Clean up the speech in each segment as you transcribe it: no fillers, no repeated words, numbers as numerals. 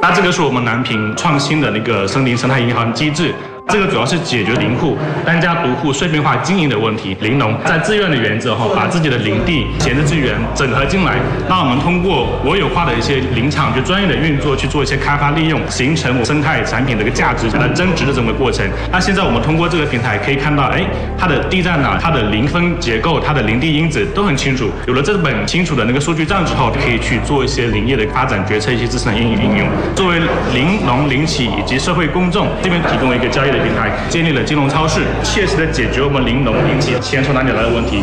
那这个是我们南平创新的那个森林生态银行机制。这个主要是解决林户单家独户碎片化经营的问题。林农在自愿的原则把自己的林地闲置资源整合进来，那我们通过国有化的一些林场去专业的运作，去做一些开发利用，形成生态产品的一个价值来增值的这么个过程。那现在我们通过这个平台可以看到，它的地在哪，它的林分结构，它的林地因子都很清楚。有了这本清楚的那个数据账之后，可以去做一些林业的发展决策，一些知识的应用。作为林农、林企以及社会公众这边提供一个交易的平台，建立了金融超市，切实的解决我们林农林企钱从哪里来的问题。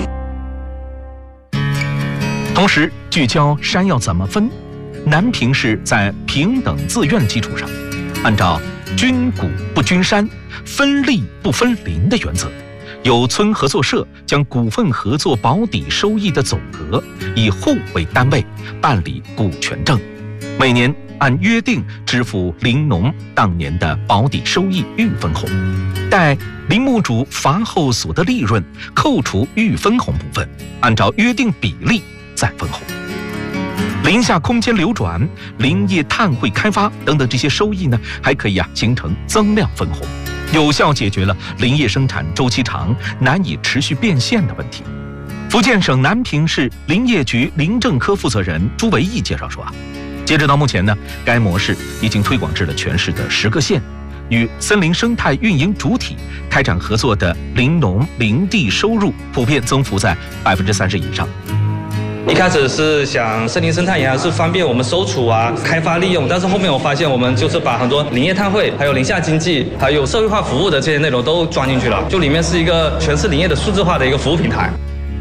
同时聚焦山要怎么分，南平市在平等自愿基础上，按照均谷不均山、分利不分林的原则，由村合作社将股份合作保底收益的总额以户为单位办理股权证，每年按约定支付林农当年的保底收益预分红，待林木主伐后所得利润扣除预分红部分，按照约定比例再分红。林下空间流转、林业碳汇开发等等这些收益呢，还可以形成增量分红，有效解决了林业生产周期长、难以持续变现的问题。福建省南平市林业局林政科负责人朱维义介绍说截止到目前呢，该模式已经推广至了全市的10个县，与森林生态运营主体开展合作的林农林地收入普遍增幅在30%以上。 一开始是想森林生态银行是方便我们收储开发利用，但是后面我发现我们就是把很多林业碳汇、还有林下经济、还有社会化服务的这些内容都装进去了，就里面是一个全是林业的数字化的一个服务平台。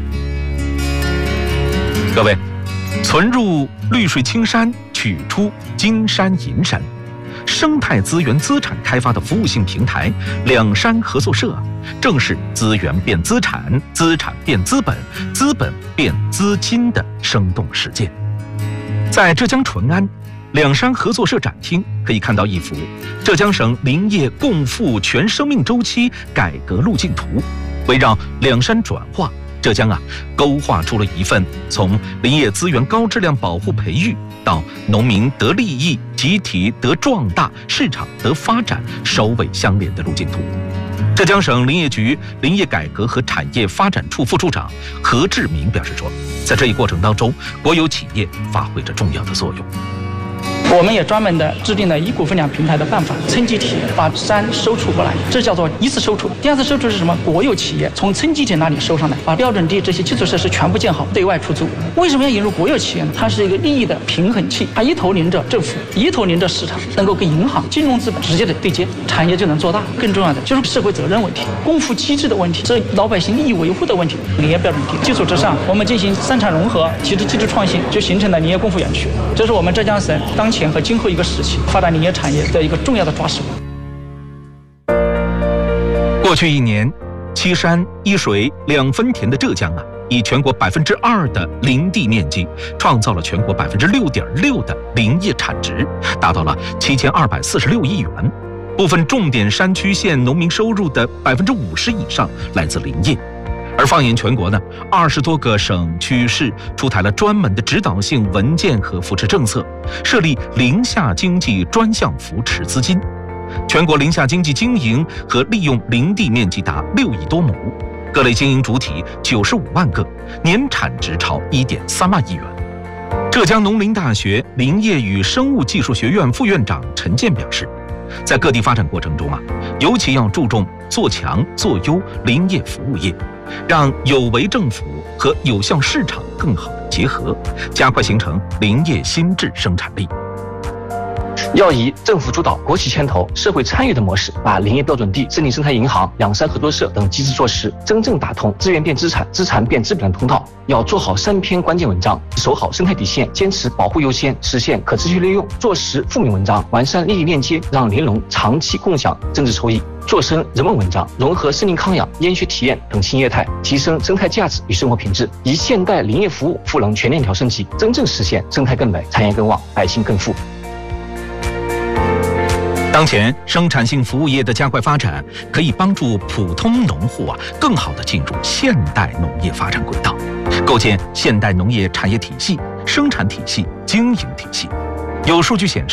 各位，存入绿水青山，取出金山银山，生态资源资产开发的服务性平台两山合作社，正是资源变资产、资产变资本、资本变资金的生动实践。在浙江淳安两山合作社展厅可以看到一幅浙江省林业共富全生命周期改革路径图，围绕两山转化，浙江勾画出了一份从林业资源高质量保护培育到农民得利益、集体得壮大、市场得发展首尾相连的路径图。浙江省林业局林业改革和产业发展处副处长何志明表示说，在这一过程当中，国有企业发挥着重要的作用。 我们也专门的制定了一股分两平台的办法，村级体把山收储过来，这叫做一次收储。第二次收储是什么？国有企业从村级体那里收上来，把标准地这些基础设施全部建好，对外出租。为什么要引入国有企业呢？它是一个利益的平衡器，它一头连着政府，一头连着市场，能够跟银行、金融资本直接的对接，产业就能做大。更重要的就是社会责任问题、共富机制的问题，这老百姓利益维护的问题。林业标准地基础之上，我们进行三产融合、体制创新，就形成了林业共富园区。这是我们浙江省当前和今后一个时期发展林业产业的一个重要的抓手。 过去1年，7山1水2分田的浙江以全国2%的林地面积，创造了全国6.6%的林业产值，达到了7246亿元。部分重点山区县农民收入的50%以上来自林业。而放眼全国呢，20多个省区市出台了专门的指导性文件和扶持政策，设立林下经济专项扶持资金。全国林下经济经营和利用林地面积达6亿多亩，各类经营主体95万个，年产值超1.3万亿元。浙江农林大学林业与生物技术学院副院长陈健表示，在各地发展过程中尤其要注重做强做优林业服务业，让有为政府和有效市场更好的结合，加快形成林业新质生产力。 要以政府主导、国企牵头、社会参与的模式，把林业标准地、森林生态银行、两山合作社等机制措施真正打通资源变资产、资产变资本的通道。要做好3篇关键文章，守好生态底线，坚持保护优先，实现可持续利用，做实负面文章，完善利益链接，让林农长期共享政治收益；做深人文文章，融合森林康养、烟学体验等新业态，提升生态价值与生活品质，以现代林业服务赋能全链条升级，真正实现生态更美、产业更旺、百姓更富。 当前生产性服务业的加快发展，可以帮助普通农户更好地进入现代农业发展轨道，构建现代农业产业体系、生产体系、经营体系。有数据显示，